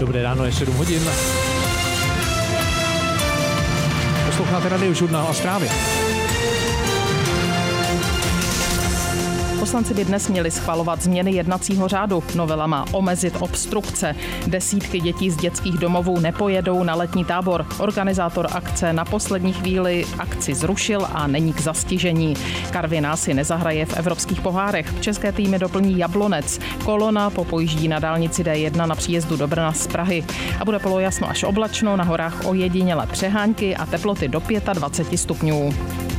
Dobré ráno, je 7 hodin. Posloucháte Radiožurnál a zprávy. Poslanci by dnes měli schvalovat změny jednacího řádu. Novela má omezit obstrukce. Desítky dětí z dětských domovů nepojedou na letní tábor. Organizátor akce na poslední chvíli akci zrušil a není k zastižení. Karviná si nezahraje v evropských pohárech. České týmy doplní Jablonec. Kolona popojíždí na dálnici D1 na příjezdu do Brna z Prahy. A bude polojasno až oblačno, na horách ojedinělé přehánky a teploty do 25 stupňů.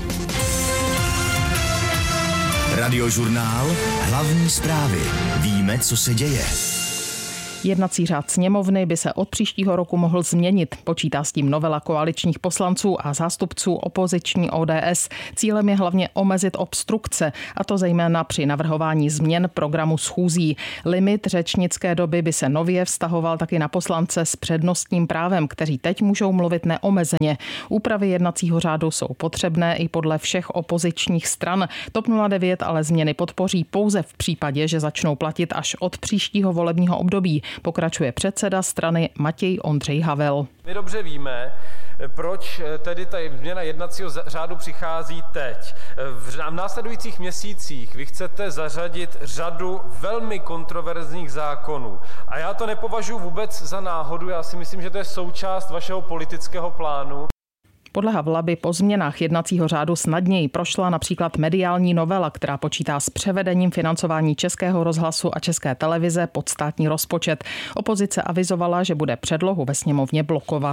Radiožurnál, hlavní zprávy. Víme, co se děje. Jednací řád sněmovny by se od příštího roku mohl změnit. Počítá s tím novela koaličních poslanců a zástupců opoziční ODS. Cílem je hlavně omezit obstrukce, a to zejména při navrhování změn programu schůzí. Limit řečnické doby by se nově vztahoval taky na poslance s přednostním právem, kteří teď můžou mluvit neomezeně. Úpravy jednacího řádu jsou potřebné i podle všech opozičních stran. TOP 09 ale změny podpoří pouze v případě, že začnou platit až od příštího volebního období. Pokračuje předseda strany Matěj Ondřej Havel. My dobře víme, proč tedy ta změna jednacího řádu přichází teď. V následujících měsících vy chcete zařadit řadu velmi kontroverzních zákonů. A já to nepovažuji vůbec za náhodu, já si myslím, že to je součást vašeho politického plánu. Podle Havla by po změnách jednacího řádu snadněji prošla například mediální novela, která počítá s převedením financování Českého rozhlasu a České televize pod státní rozpočet. Opozice avizovala, že bude předlohu ve sněmovně blokovat.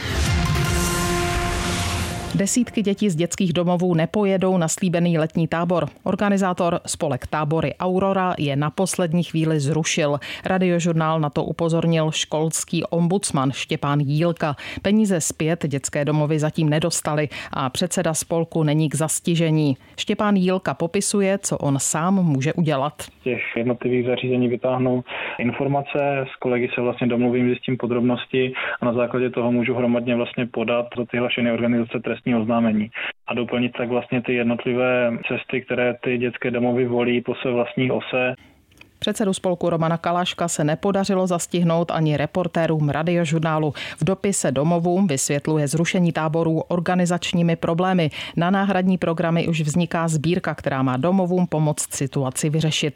Desítky dětí z dětských domovů nepojedou na slíbený letní tábor. Organizátor spolek Tábory Aurora je na poslední chvíli zrušil. Radiožurnál na to upozornil školský ombudsman Štěpán Jílka. Peníze zpět dětské domovy zatím nedostali a předseda spolku není k zastižení. Štěpán Jílka popisuje, co on sám může udělat. Z těch jednotlivých zařízení vytáhnu informace, s kolegy se vlastně domluvím, zjistím podrobnosti a na základě toho můžu hromadně vlastně podat za ty hlašené organizace trestní oznámení a doplnit tak vlastně ty jednotlivé cesty, které ty dětské domovy volí po své vlastní ose. Předsedu spolku Romana Kaláška se nepodařilo zastihnout ani reportérům Radiožurnálu. V dopise domovům vysvětluje zrušení táborů organizačními problémy. Na náhradní programy už vzniká sbírka, která má domovům pomoct situaci vyřešit.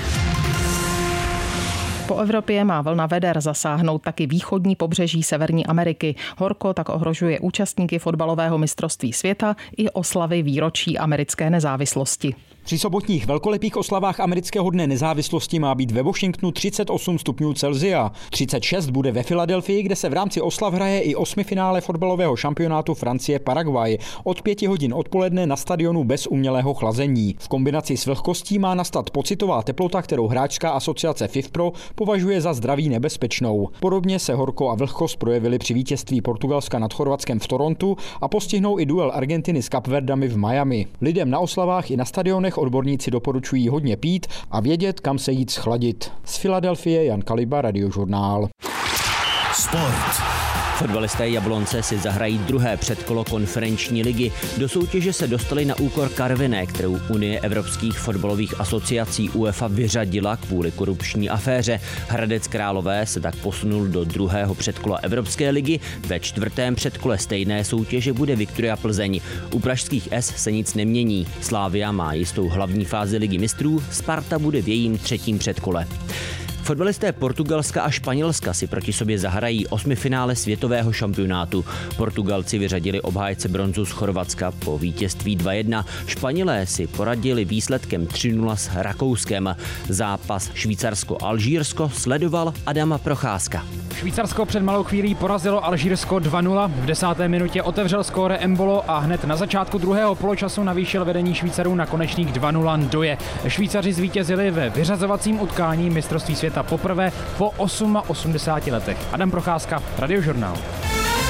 Po Evropě má vlna veder zasáhnout taky východní pobřeží Severní Ameriky. Horko tak ohrožuje účastníky fotbalového mistrovství světa i oslavy výročí americké nezávislosti. Při sobotních velkolepých oslavách amerického dne nezávislosti má být ve Washingtonu 38 stupňů Celsia. 36 bude ve Filadelfii, kde se v rámci oslav hraje i osmifinále fotbalového šampionátu Francie-Paraguay. Od 5 hodin odpoledne na stadionu bez umělého chlazení. V kombinaci s vlhkostí má nastat pocitová teplota, kterou hráčská asociace FIFPro považuje za zdraví nebezpečnou. Podobně se horko a vlhkost projevily při vítězství Portugalska nad Chorvatskem v Torontu a postihnou i duel Argentiny s Kapverdami v Miami. Lidem na oslavách i na stadionech odborníci doporučují hodně pít a vědět, kam se jít schladit. Z Filadelfie Jan Kaliba, Radiožurnál. Sport. Fotbalisté Jablonce si zahrají druhé předkolo konferenční ligy. Do soutěže se dostali na úkor Karviné, kterou Unie evropských fotbalových asociací UEFA vyřadila kvůli korupční aféře. Hradec Králové se tak posunul do druhého předkola Evropské ligy. Ve čtvrtém předkole stejné soutěže bude Viktoria Plzeň. U pražských S se nic nemění. Slavia má jistou hlavní fázi ligy mistrů, Sparta bude v jejím třetím předkole. Fotbalisté Portugalska a Španělska si proti sobě zahrají osmifinále světového šampionátu. Portugalci vyřadili obhájce bronzu z Chorvatska po vítězství 2-1. Španělé si poradili výsledkem 3-0 s Rakouskem. Zápas Švýcarsko-Alžírsko sledoval Adam Procházka. Švýcarsko před malou chvílí porazilo Alžírsko 2-0. V 10. minutě otevřel skóre Embolo a hned na začátku druhého poločasu navýšil vedení Švýcarů na konečných 2-0 Ndoye. Švýcaři zvítězili ve vyřazovacím utkání mistrovství světa poprvé po 88 letech. Adam Procházka, Radiožurnál.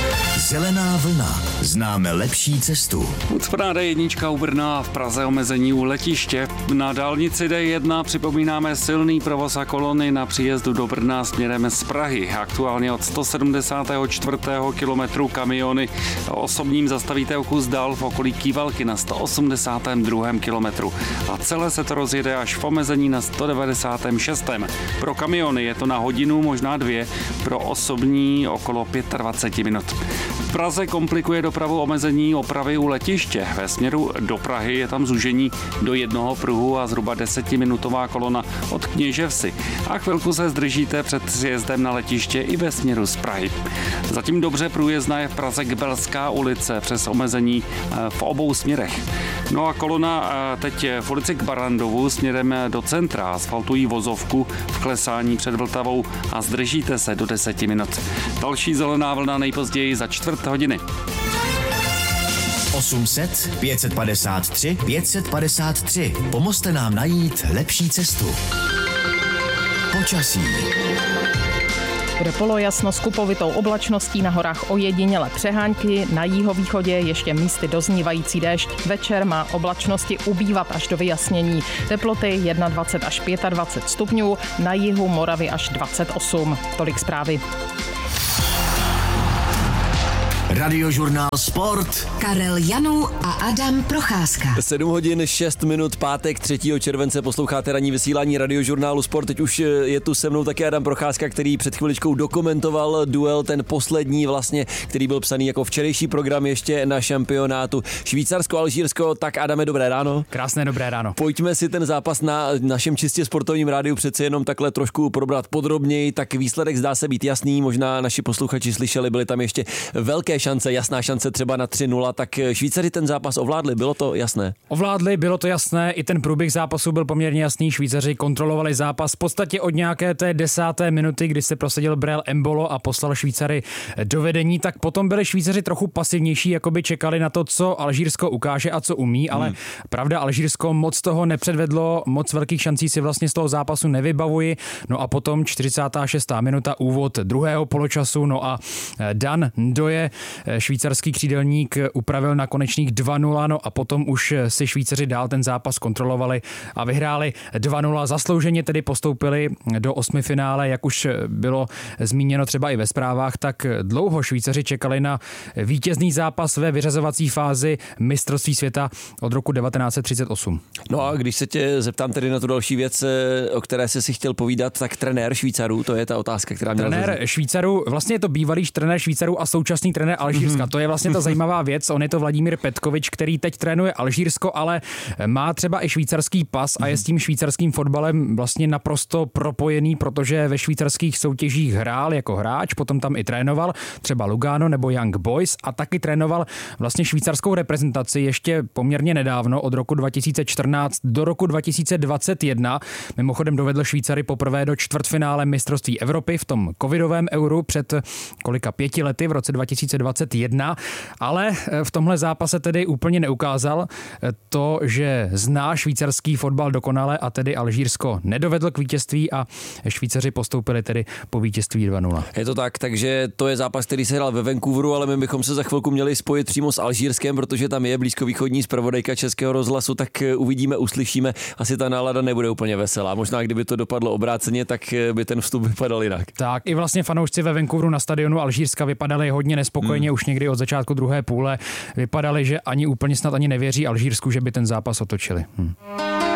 Zelená vlna. Známe lepší cestu. Ucpaná D1 u Brna a v Praze omezení u letiště. Na dálnici D1 připomínáme silný provoz a kolony na příjezdu do Brna směrem z Prahy. Aktuálně od 174. kilometru kamiony osobním zastavíte o kus dál v okolí Kývalky na 182. kilometru. A celé se to rozjede až v omezení na 196. Pro kamiony je to na hodinu, možná 2, pro osobní okolo 25 minut. V Praze komplikuje dopravu omezení opravy u letiště. Ve směru do Prahy je tam zúžení do jednoho pruhu a zhruba 10minutová kolona od Kněževsi. A chvilku se zdržíte před sjezdem na letiště i ve směru z Prahy. Zatím dobře průjezdná je v Praze Gbelská ulice přes omezení v obou směrech. No a kolona teď v ulici k Barandovu směrem do centra asfaltují vozovku v klesání před Vltavou a zdržíte se do 10 minut. Další zelená vlna nejpozději za čtvrt hodiny. 800 553 553. Pomozte nám najít lepší cestu. Počasí. Bude polojasno s kupovitou oblačností, na horách ojediněle přehánky, na jihovýchodě ještě místy doznívající déšť. Večer má oblačnosti ubývat až do vyjasnění. Teploty 21 až 25 stupňů, na jihu Moravy až 28. Tolik zprávy. Radiožurnál Sport. Karel Janů a Adam Procházka. 7 hodin 6 minut, pátek 3. července, posloucháte ranní vysílání Radiožurnálu Sport. Teď už je tu se mnou také Adam Procházka, který před chviličkou dokumentoval duel, ten poslední vlastně, který byl psaný jako včerejší program ještě na šampionátu Švýcarsko-Alžírsko. Tak Adame, dobré ráno. Krásné dobré ráno. Pojďme si ten zápas na našem čistě sportovním rádiu přece jenom takhle trošku probrat podrobněji. Tak výsledek zdá se být jasný, možná naši posluchači slyšeli, byly tam ještě velké šance, jasná šance třeba na 3-0, tak Švýcaři ten zápas ovládli, bylo to jasné? Ovládli, bylo to jasné, i ten průběh zápasu byl poměrně jasný, Švýcaři kontrolovali zápas v podstatě od nějaké té 10. minuty, kdy se prosadil Brel Embolo a poslal Švýcary do vedení, tak potom byli Švýcaři trochu pasivnější, jako by čekali na to, co Alžírsko ukáže a co umí, ale pravda, Alžírsko moc toho nepředvedlo, moc velkých šancí si vlastně z toho zápasu nevybavuji, no a potom 46. minuta, úvod druhého poločasu, no a Dan Ndoye, švýcarský křídelník, upravil na konečných 2-0, no a potom už si Švýcaři dál ten zápas kontrolovali a vyhráli 2-0. Zaslouženě tedy postoupili do osmifinále, jak už bylo zmíněno třeba i ve zprávách, tak dlouho Švýcaři čekali na vítězný zápas ve vyřazovací fázi mistrovství světa od roku 1938. No a když se tě zeptám tedy na tu další věc, o které jsi si chtěl povídat, tak trenér Švýcarů, to je ta otázka, která měla trenér Švýcarů, vlastně je to bývalý trenér Švýcarů a současný trenér Alžírska. To je vlastně ta zajímavá věc. On je to Vladimír Petkovič, který teď trénuje Alžírsko, ale má třeba i švýcarský pas a je s tím švýcarským fotbalem vlastně naprosto propojený, protože ve švýcarských soutěžích hrál jako hráč, potom tam i trénoval třeba Lugano nebo Young Boys a taky trénoval vlastně švýcarskou reprezentaci ještě poměrně nedávno, od roku 2014 do roku 2021. Mimochodem dovedl Švýcary poprvé do čtvrtfinále mistrovství Evropy v tom covidovém euru před 5 lety v roce 2021, ale v tomhle zápase tedy úplně neukázal to, že zná švýcarský fotbal dokonale a tedy Alžírsko nedovedl k vítězství a Švýcaři postoupili tedy po vítězství 2-0. Je to tak, takže to je zápas, který se hrál ve Vancouveru, ale my bychom se za chvilku měli spojit přímo s Alžírskem, protože tam je blízkovýchodní zpravodajka Českého rozhlasu, tak uvidíme, uslyšíme, asi ta nálada nebude úplně veselá. Možná kdyby to dopadlo obráceně, tak by ten vstup vypadal jinak. Tak i vlastně fanoušci ve Vancouveru na stadionu Alžírska vypadali hodně nespokojeně už někdy od začátku druhé půle. Vypadali, že ani úplně snad ani nevěří Alžírsku, že by ten zápas otočili.